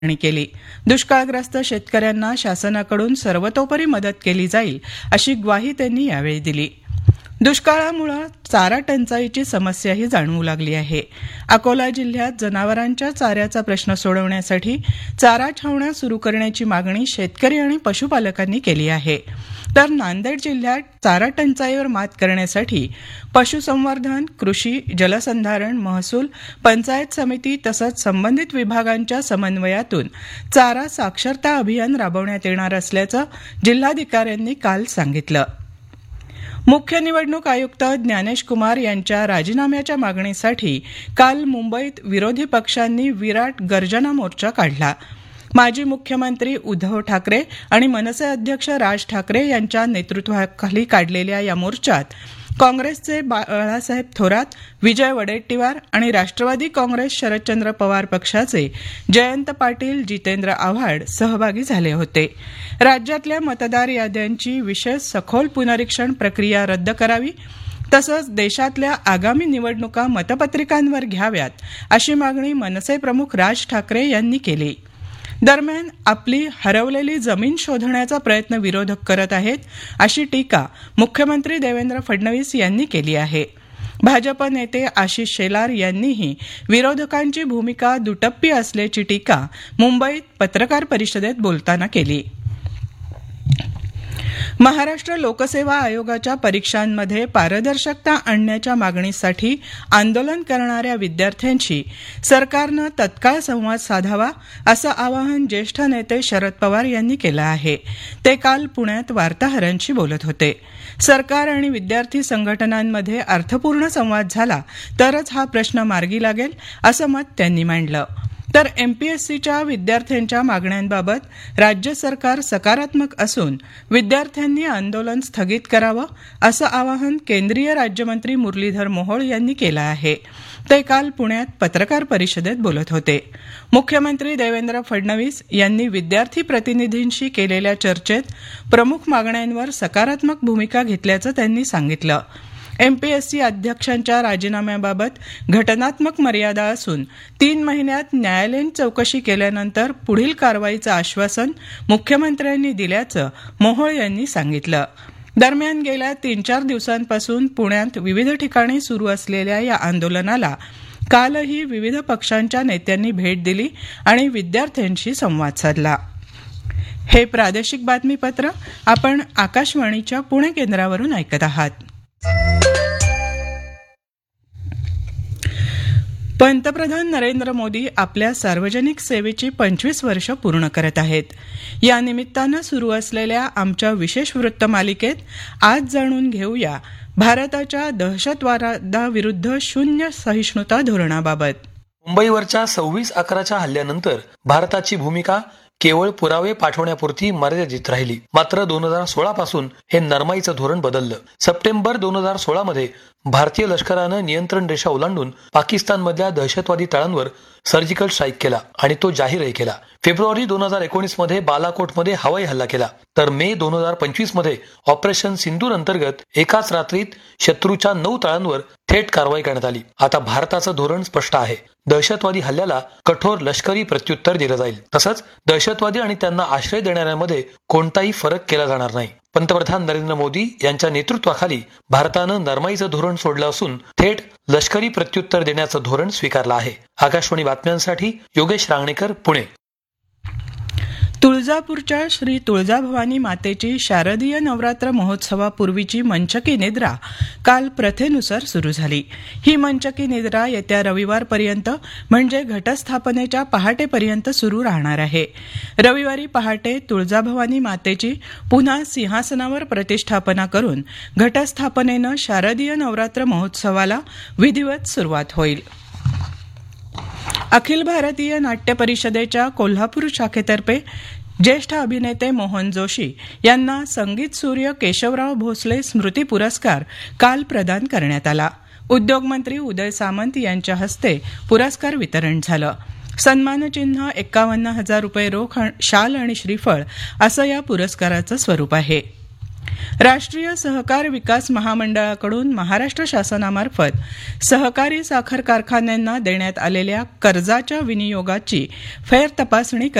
मागणी केली. दुष्काळग्रस्त शेतकऱ्यांना शासनाकडून सर्वतोपरी मदत केली जाईल अशी ग्वाही त्यांनी यावेळी दिली. दुष्काळामुळे चारा टंचाईची समस्याही जाणवू लागली आहे. अकोला जिल्ह्यात जनावरांच्या चाऱ्याचा प्रश्न सोडवण्यासाठी चारा छावण्या सुरू करण्याची मागणी शेतकरी आणि पशुपालकांनी केली आहे. तर नांदेड जिल्ह्यात चारा टंचाईवर मात करण्यासाठी पशुसंवर्धन, कृषी, जलसंधारण, महसूल, पंचायत समिती तसंच संबंधित विभागांच्या समन्वयातून चारा साक्षरता अभियान राबवण्यात येणार असल्याचं जिल्हाधिकाऱ्यांनी काल सांगितलं. मुख्य निवडणूक आयुक्त ज्ञानेश कुमार यांच्या राजीनाम्याच्या मागणीसाठी काल मुंबईत विरोधी पक्षांनी विराट गर्जना मोर्चा काढला. माजी मुख्यमंत्री उद्धव ठाकरे आणि मनसे अध्यक्ष राज ठाकरे यांच्या नेतृत्वाखाली काढलेल्या या मोर्चात काँग्रेसचे बाळासाहेब थोरात, विजय वडेट्टीवार आणि राष्ट्रवादी काँग्रेस शरदचंद्र पवार पक्षाचे जयंत पाटील, जितेंद्र आव्हाड सहभागी झाले होते. राज्यातल्या मतदार याद्यांची विशेष सखोल पुनरीक्षण प्रक्रिया रद्द करावी तसंच देशातल्या आगामी निवडणुका मतपत्रिकांवर घ्याव्यात अशी मागणी मनसे प्रमुख राज ठाकरे यांनी केली. दरम्यान आपली हरवलेली जमीन शोधण्याचा प्रयत्न विरोधक करत आहेत अशी टीका मुख्यमंत्री देवेंद्र फडणवीस यांनी केली आहे. भाजप नेते आशिष शेलार यांनीही विरोधकांची भूमिका दुटप्पी असल्याची टीका मुंबईत पत्रकार परिषदेत बोलताना केली. महाराष्ट्र लोकसेवा आयोगाच्या परीक्षांमध्ये पारदर्शकता आणण्याच्या मागणीसाठी आंदोलन करणाऱ्या विद्यार्थ्यांशी सरकारनं तत्काळ संवाद साधावा असं आवाहन ज्येष्ठ नेते शरद पवार यांनी केलं आहे. ते काल पुण्यात वार्ताहरांशी बोलत होते. सरकार आणि विद्यार्थी संघटनांमध्ये अर्थपूर्ण संवाद झाला तरच हा प्रश्न मार्गी लागेल असं मत त्यांनी मांडलं. तर एमपीएससीच्या विद्यार्थ्यांच्या मागण्यांबाबत राज्य सरकार सकारात्मक असून विद्यार्थ्यांनी आंदोलन स्थगित करावं असं आवाहन केंद्रीय राज्यमंत्री मुरलीधर मोहोळ यांनी केलं आहे. ते काल पुण्यात पत्रकार परिषदेत बोलत होते. मुख्यमंत्री देवेंद्र फडणवीस यांनी विद्यार्थी प्रतिनिधींशी केलेल्या चर्चेत प्रमुख मागण्यांवर सकारात्मक भूमिका घेतल्याचं त्यांनी सांगितलं. एमपीएससी अध्यक्षांच्या राजीनाम्याबाबत घटनात्मक मर्यादा असून 3 महिन्यात न्यायालयीन चौकशी केल्यानंतर पुढील कारवाईचं आश्वासन मुख्यमंत्र्यांनी दिल्याचं मोहोळ यांनी सांगितलं. दरम्यान गेल्या 3-4 दिवसांपासून पुण्यात विविध ठिकाणी सुरू असलेल्या या आंदोलनाला कालही विविध पक्षांच्या नेत्यांनी भेट दिली आणि विद्यार्थ्यांशी संवाद साधला. हे प्रादेशिक बातमीपत्र आपण आकाशवाणीच्या पुणे केंद्रावरून ऐकत आहात. पंतप्रधान नरेंद्र मोदी आपल्या सार्वजनिक सेवेची 25 वर्ष पूर्ण करत आहेत. या निमित्तानं सुरू असलेल्या आमच्या विशेष वृत्तमालिकेत आज जाणून घेऊया भारताच्या दहशतवादाविरुद्ध शून्य सहिष्णुता धोरणाबाबत. मुंबईवरच्या 26/11च्या हल्ल्यानंतर भारताची भूमिका केवळ पुरावे पाठवण्यापुरती मर्यादित राहिली. मात्र 2016 पासून हे नरमाईचं धोरण बदललं. सप्टेंबर 2016 मध्ये भारतीय लष्करानं नियंत्रण रेषा ओलांडून पाकिस्तानमधल्या दहशतवादी तळांवर सर्जिकल स्ट्राईक केला आणि तो जाहीरही केला. फेब्रुवारी 2019 मध्ये बालाकोटमध्ये हवाई हल्ला केला. तर मे 2025 मध्ये ऑपरेशन सिंदूर अंतर्गत एकाच रात्रीत शत्रूच्या 9 तळांवर थेट कारवाई करण्यात आली. आता भारताचं धोरण स्पष्ट आहे. दहशतवादी हल्ल्याला कठोर लष्करी प्रत्युत्तर दिलं जाईल. तसंच दहशतवादी आणि त्यांना आश्रय देणाऱ्यांमध्ये कोणताही फरक केला जाणार नाही. पंतप्रधान नरेंद्र मोदी यांच्या नेतृत्वाखाली भारतानं नरमाईचं धोरण सोडलं असून थेट लष्करी प्रत्युत्तर देण्याचं धोरण स्वीकारलं आहे. आकाशवाणी बातम्यांसाठी योगेश रांगणेकर, पुणे. तुळजापूरच्या श्री तुळजाभवानी मातेची शारदीय नवरात्र महोत्सवापूर्वीची मंचकी निद्रा काल प्रथेनुसार सुरू झाली. ही मंचकी निद्रा येत्या रविवारपर्यंत म्हणजे घटस्थापनेच्या पहाटेपर्यंत सुरू राहणार आहे. रविवारी पहाटे तुळजाभवानी मातेची पुन्हा सिंहासनावर प्रतिष्ठापना करून घटस्थापनेनं शारदीय नवरात्र महोत्सवाला विधिवत सुरुवात होईल. अखिल भारतीय नाट्य परिषदेच्या कोल्हापूर शाखेतर्फे ज्येष्ठ अभिनेते मोहन जोशी यांना संगीत सूर्य केशवराव भोसले स्मृती पुरस्कार काल प्रदान करण्यात आला. उद्योगमंत्री उदय सामंत यांच्या हस्ते पुरस्कार वितरण झालं. सन्मानचिन्ह 51,000 रुपये रोख, शाल आणि श्रीफळ असं या पुरस्काराचं स्वरूप आहे. राष्ट्रीय सहकार विकास महामंडळाकडून महाराष्ट्र शासनामार्फत सहकारी साखर कारखान्यांना देण्यात आलेल्या कर्जाच्या विनियोगाची फेरतपासणी